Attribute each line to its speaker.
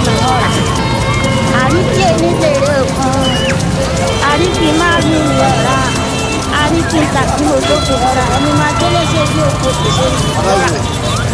Speaker 1: mi ọ̀rà àríkí ẹni lèrè òkun àríkí máa rí mi ọ̀rà àríkí ìtàkùn olókè ọ̀rà ẹni máa délé ṣe bí òkú òṣèlú ọ̀rà.